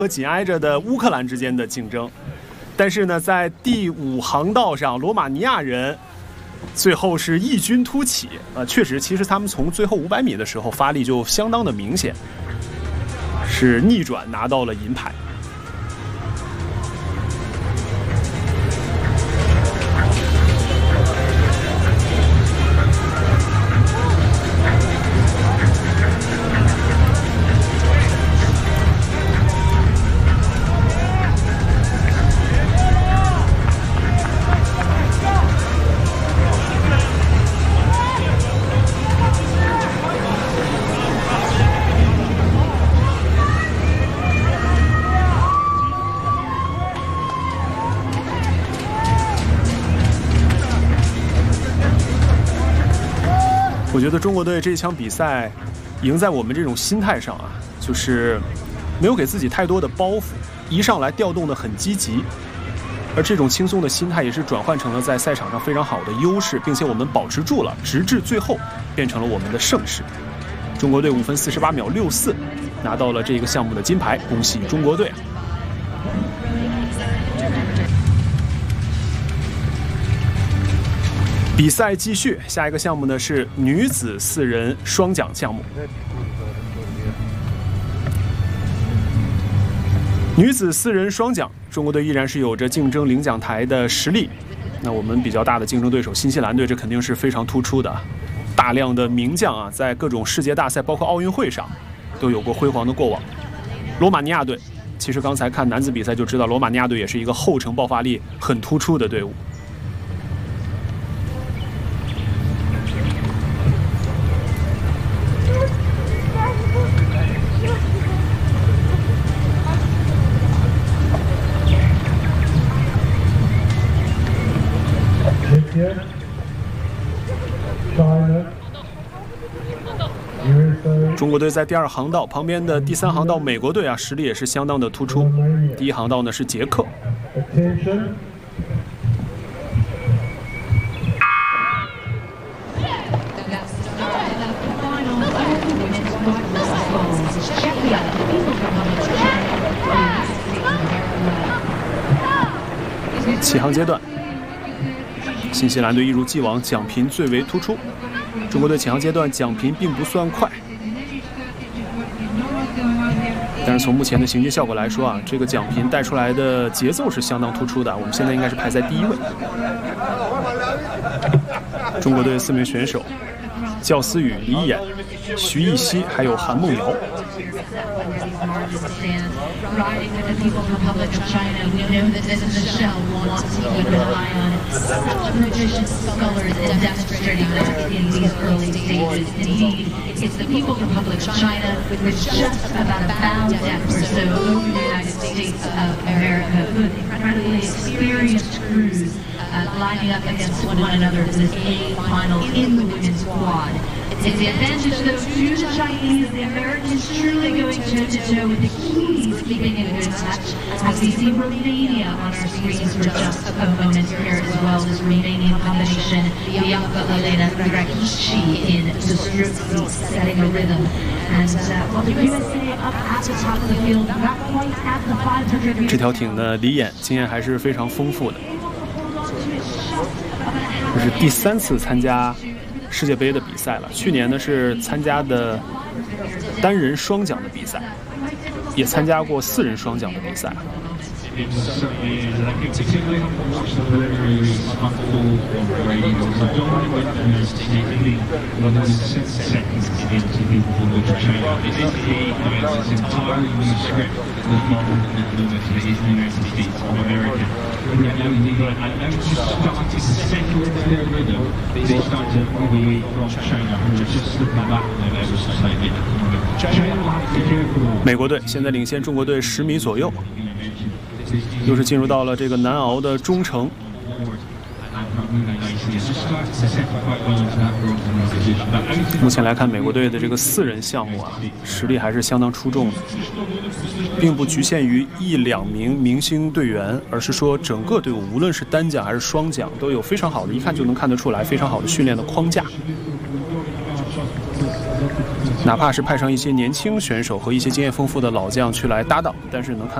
和紧挨着的乌克兰之间的竞争。但是呢，在第5航道上，罗马尼亚人最后是异军突起确实，其实他们从最后500米的时候发力就相当的明显，是逆转拿到了银牌。我觉得中国队这场比赛赢在我们这种心态上就是没有给自己太多的包袱，一上来调动的很积极，而这种轻松的心态也是转换成了在赛场上非常好的优势，并且我们保持住了，直至最后变成了我们的胜势。中国队5分48秒64拿到了这个项目的金牌，恭喜中国队！比赛继续，下一个项目呢是女子4人双桨项目。女子4人双桨，中国队依然是有着竞争领奖台的实力。那我们比较大的竞争对手新西兰队，这肯定是非常突出的，大量的名将在各种世界大赛，包括奥运会上，都有过辉煌的过往。罗马尼亚队，其实刚才看男子比赛就知道，罗马尼亚队也是一个后程爆发力很突出的队伍。中国队在第2航道旁边的第3航道，美国队实力也是相当的突出。第1航道呢是捷克。起航阶段，新西兰队一如既往奖品最为突出。中国队起航阶段奖品并不算快，但是从目前的行军效果来说这个奖品带出来的节奏是相当突出的。我们现在应该是排在第1位。中国队4名选手：教思雨、李演、徐艺熙，还有韩梦瑶。 It's the People's Republic of China, with just about a bound depth or so over the United States of America, with incredibly experienced crews lining up against one another in this A final in the women's quad. It's the advantage, though, to the Chinese. The Americans truly going toe-to-toe with the Kiwis keeping it a good touch, as we see Romania on our screens for just a moment here, as well as Romanian combination Bianca Elena Dragici in the Strutzi setting a rhythm. And well, the USA up at the top of the field, not quite at the 500 meters. 这条艇呢，李演经验还是非常丰富的。这是第3次参加世界杯的比赛了，去年呢是参加的单人双桨的比赛，也参加过4人双桨的比赛。美国队现在领先中国队10米左右，又是进入到了这个难熬的中程。目前来看，美国队的这个4人项目实力还是相当出众的，并不局限于1、2名明星队员，而是说整个队伍无论是单桨还是双桨都有非常好的，一看就能看得出来非常好的训练的框架。 哪怕是派上一些年轻选手和一些经验丰富的老将去来搭档，但是能看